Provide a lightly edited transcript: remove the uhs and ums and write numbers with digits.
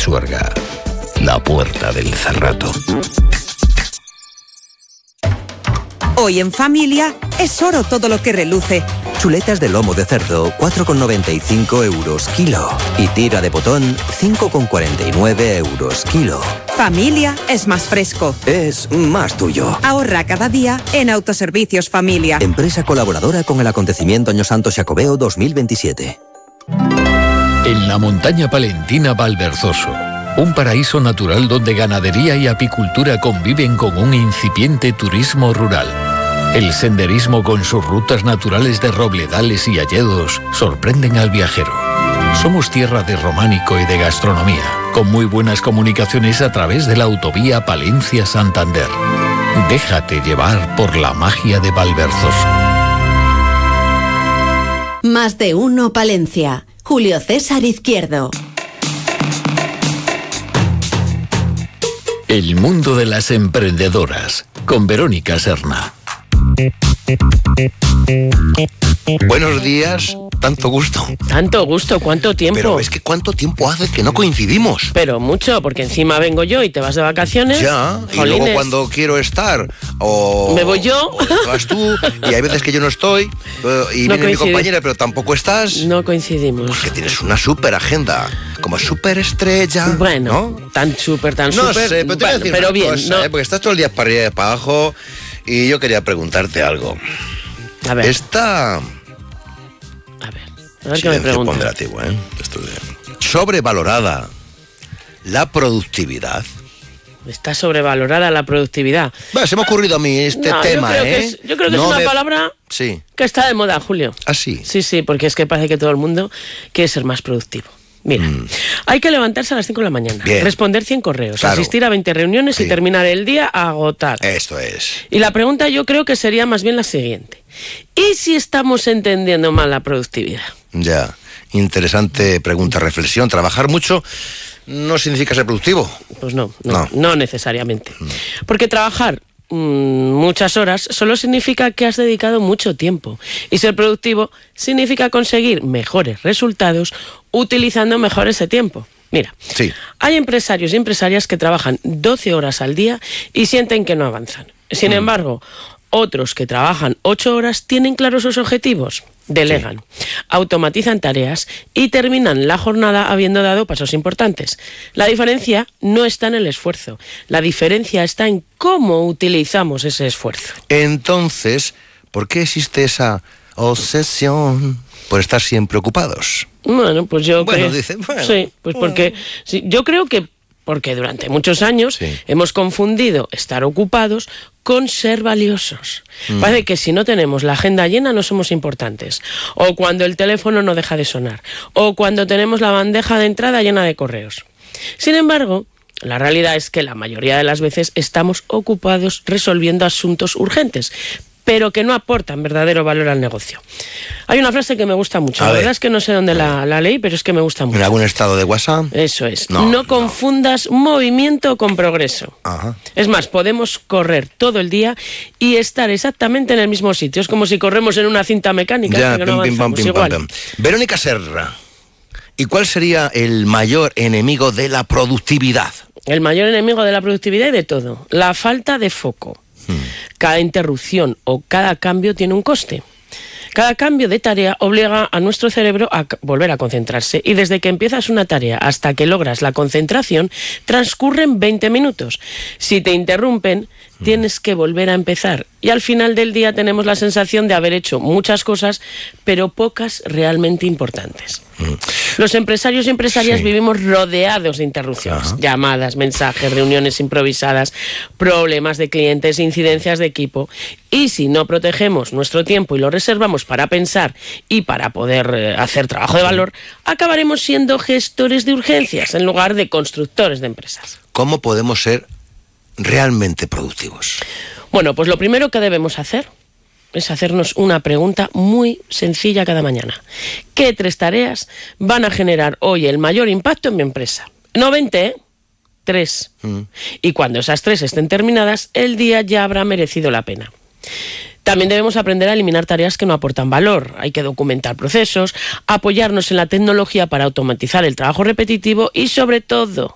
Pisuerga, la puerta del Cerrato. Hoy en familia es oro todo lo que reluce. Chuletas de lomo de cerdo, 4,95 euros kilo. Y tira de potón, 5,49 euros kilo. Familia es más fresco. Es más tuyo. Ahorra cada día en Autoservicios Familia. Empresa colaboradora con el acontecimiento Año Santo Xacobeo 2027. En la montaña palentina Valverzoso, un paraíso natural donde ganadería y apicultura conviven con un incipiente turismo rural. El senderismo con sus rutas naturales de robledales y hayedos sorprenden al viajero. Somos tierra de románico y de gastronomía, con muy buenas comunicaciones a través de la autovía Palencia-Santander. Déjate llevar por la magia de Valverzoso. Más de uno Palencia. Julio César Izquierdo. El mundo de las emprendedoras, con Verónica Serna. Buenos días, tanto gusto. Tanto gusto, ¿cuánto tiempo? Pero es que ¿cuánto tiempo hace que no coincidimos? Pero mucho, porque encima vengo yo y te vas de vacaciones. Ya, Jolines. y luego cuando quiero estar, o... Me voy yo. O vas tú, y hay veces que yo no estoy, y No viene mi coincide. compañera, pero tampoco estás. No coincidimos. Porque tienes una súper agenda, como súper estrella. Bueno, ¿no? tan súper. No sé, pero te voy a decir pero una bien, cosa, no. porque estás todo el día para arriba y para abajo, y yo quería preguntarte algo. A ver. Está... A ver qué me Silencio preguntas. ponderativo, ¿eh? Esto de... Sobrevalorada la productividad. Está sobrevalorada la productividad. Bueno, se me ha ocurrido a mí este No, tema, yo creo que es una palabra Sí. que está de moda, Julio. ¿Ah, sí? Sí, porque es que parece que todo el mundo quiere ser más productivo. Mira, hay que levantarse a las 5 de la mañana, Bien. responder 100 correos, Claro. asistir a 20 reuniones Sí. y terminar el día a agotar. Esto es. Y la pregunta yo creo que sería más bien la siguiente. ¿Y si estamos entendiendo mal la productividad? Ya. Interesante pregunta, reflexión. Trabajar mucho no significa ser productivo. Pues no necesariamente. Porque trabajar muchas horas solo significa que has dedicado mucho tiempo. Y ser productivo significa conseguir mejores resultados utilizando mejor ese tiempo. Mira, Sí. hay empresarios y empresarias que trabajan 12 horas al día y sienten que no avanzan. Sin embargo, otros que trabajan 8 horas tienen claros sus objetivos, delegan, automatizan tareas y terminan la jornada habiendo dado pasos importantes. La diferencia no está en el esfuerzo, la diferencia está en cómo utilizamos ese esfuerzo. Entonces, ¿por qué existe esa obsesión por estar siempre ocupados? Bueno, pues yo creo... dicen, bueno. Sí, pues porque... Sí, yo creo que porque durante muchos años Sí. hemos confundido estar ocupados con ser valiosos. Parece que si no tenemos la agenda llena no somos importantes. O cuando el teléfono no deja de sonar. O cuando tenemos la bandeja de entrada llena de correos. Sin embargo, la realidad es que la mayoría de las veces estamos ocupados resolviendo asuntos urgentes, pero que no aportan verdadero valor al negocio. Hay una frase que me gusta mucho. A La ver. verdad es que no sé dónde la leí, pero es que me gusta mucho. ¿En algún estado de WhatsApp? Eso es. No, No confundas movimiento con progreso. Ajá. Es más, podemos correr todo el día y estar exactamente en el mismo sitio. Es como si corremos en una cinta mecánica. Ya, hasta que no pim, pim, pam, avanzamos. pim, pam, Igual. pam. Verónica Serra, ¿y cuál sería el mayor enemigo de la productividad? El mayor enemigo de la productividad y de todo, la falta de foco. Cada interrupción o cada cambio tiene un coste. Cada cambio de tarea obliga a nuestro cerebro a volver a concentrarse y desde que empiezas una tarea hasta que logras la concentración transcurren 20 minutos. Si te interrumpen, tienes que volver a empezar y al final del día tenemos la sensación de haber hecho muchas cosas, pero pocas realmente importantes. Los empresarios y empresarias Sí. vivimos rodeados de interrupciones, Ajá. llamadas, mensajes, reuniones improvisadas, problemas de clientes, incidencias de equipo. Y si no protegemos nuestro tiempo y lo reservamos para pensar y para poder hacer trabajo de valor, acabaremos siendo gestores de urgencias en lugar de constructores de empresas. ¿Cómo podemos ser realmente productivos? Bueno, pues lo primero que debemos hacer es hacernos una pregunta muy sencilla cada mañana. ¿Qué 3 tareas van a generar hoy el mayor impacto en mi empresa? No 20, ¿eh? 3. Y cuando esas 3 estén terminadas, el día ya habrá merecido la pena. También debemos aprender a eliminar tareas que no aportan valor. Hay que documentar procesos, apoyarnos en la tecnología para automatizar el trabajo repetitivo y, sobre todo,